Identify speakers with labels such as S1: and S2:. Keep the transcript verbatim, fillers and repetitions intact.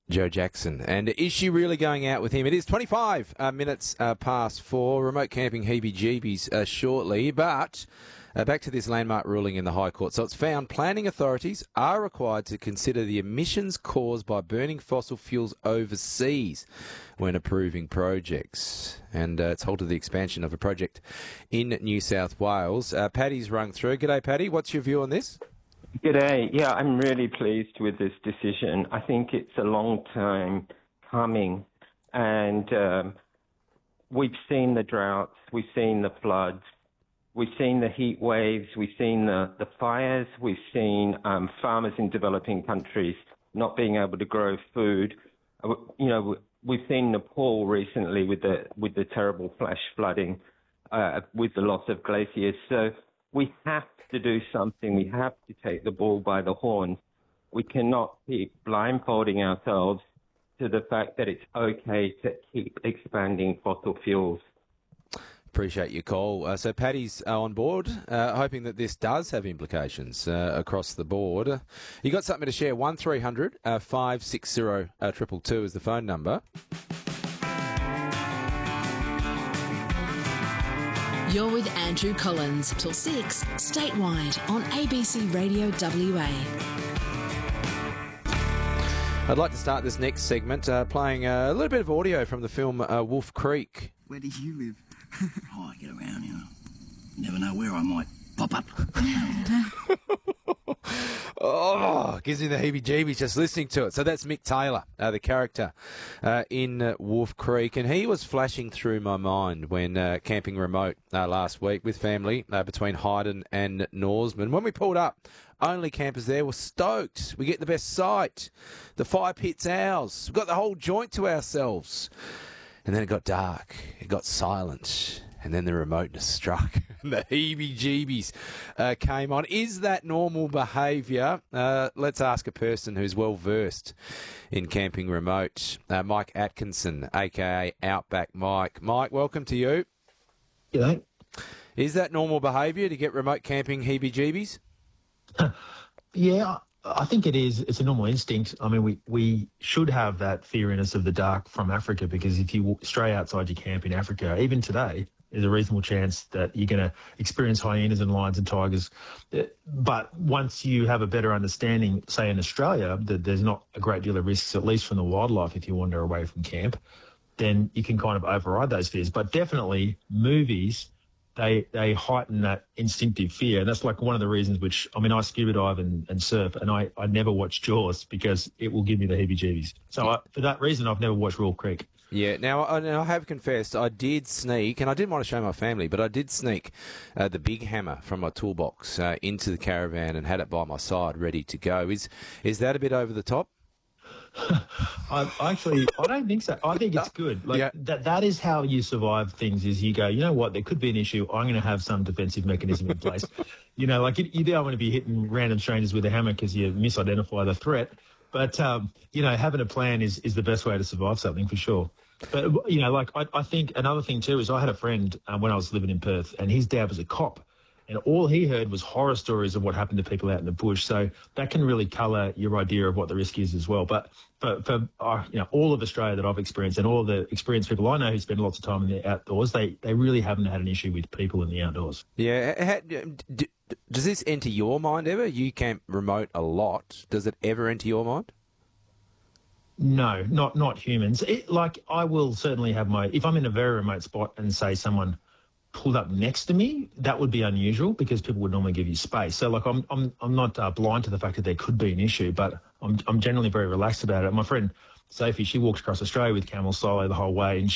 S1: Joe Jackson. And is she really going out with him? It is twenty-five uh, minutes uh, past four. Remote camping heebie-jeebies uh, shortly. But uh, back to this landmark ruling in the High Court. So it's found planning authorities are required to consider the emissions caused by burning fossil fuels overseas when approving projects. And uh, it's halted the expansion of a project in New South Wales. Uh, Paddy's rung through. G'day, Paddy. What's your view on this?
S2: G'day. Yeah, I'm really pleased with this decision. I think it's a long time coming, and um, we've seen the droughts, we've seen the floods, we've seen the heat waves, we've seen the, the fires, we've seen um, farmers in developing countries not being able to grow food. Uh, you know, we've seen Nepal recently with the with the terrible flash flooding, uh, with the loss of glaciers. So we have to do something. We have to take the bull by the horns. We cannot keep blindfolding ourselves to the fact that it's okay to keep expanding fossil fuels.
S1: Appreciate your call. Uh, so Paddy's uh, on board, uh, hoping that this does have implications uh, across the board. Uh, you got something to share? one three hundred five six zero two two two is the phone number.
S3: You're with Andrew Collins till six, statewide on A B C Radio W A.
S1: I'd like to start this next segment uh, playing uh, a little bit of audio from the film uh, Wolf Creek.
S4: Where do you live? Oh, I get around, you know. Never know where I might pop up.
S1: Oh, gives me the heebie-jeebies just listening to it. So that's Mick Taylor, uh, the character uh, in uh, Wolf Creek, and he was flashing through my mind when uh, camping remote uh, last week with family uh, between Hyden and Norseman. When we pulled up, only campers there were stoked. We get the best sight. The fire pit's ours. We've got the whole joint to ourselves. And then it got dark. It got silent. And then the remoteness struck. The heebie-jeebies uh, came on. Is that normal behaviour? Uh, let's ask a person who's well-versed in camping remote. Uh, Mike Atkinson, a k a. Outback Mike. Mike, welcome to you.
S5: G'day.
S1: Is that normal behaviour to get remote camping heebie-jeebies?
S5: Yeah, I think it is. It's a normal instinct. I mean, we, we should have that fear in us of the dark from Africa, because if you stray outside your camp in Africa, even today, there's a reasonable chance that you're going to experience hyenas and lions and tigers. But once you have a better understanding, say in Australia, that there's not a great deal of risks, at least from the wildlife, if you wander away from camp, then you can kind of override those fears. But definitely movies, they they heighten that instinctive fear. And that's like one of the reasons which, I mean, I scuba dive and, and surf, and I, I never watch Jaws because it will give me the heebie-jeebies. So I, for that reason, I've never watched Wolf Creek.
S1: Yeah, now I, now I have confessed I did sneak, and I didn't want to show my family, but I did sneak uh, the big hammer from my toolbox uh, into the caravan and had it by my side ready to go. Is is that a bit over the top?
S5: I actually, I don't think so. I think it's good. Like
S1: Yeah.
S5: that, that is how you survive things. Is you go, you know what? There could be an issue. I'm going to have some defensive mechanism in place. You know, like you, you don't want to be hitting random strangers with a hammer because you misidentify the threat. But um, you know, having a plan is is the best way to survive something for sure. But you know, like I, I think another thing too is I had a friend um, when I was living in Perth, and his dad was a cop. And all he heard was horror stories of what happened to people out in the bush. So that can really colour your idea of what the risk is as well. But for, for uh, you know, all of Australia that I've experienced, and all of the experienced people I know who spend lots of time in the outdoors, they, they really haven't had an issue with people in the outdoors.
S1: Yeah. Ha- d- does this enter your mind ever? You camp remote a lot. Does it ever enter your mind?
S5: No, not not humans. It, like I will certainly have my, if I'm in a very remote spot and say someone pulled up next to me, that would be unusual because people would normally give you space. So like I'm I'm I'm not uh, blind to the fact that there could be an issue, but I'm I'm generally very relaxed about it. My friend Sophie, she walks across Australia with camel solo the whole way, and